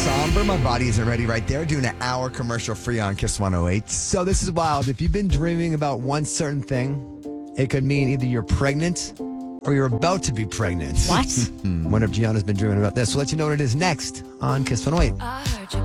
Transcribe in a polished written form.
somber. My body isn't ready right there. Doing an hour commercial free on Kiss 108. So this is wild. If you've been dreaming about one certain thing, it could mean either you're pregnant or you're about to be pregnant. What? One of Gianna's been dreaming about this. We'll let you know what it is next on Kiss 108.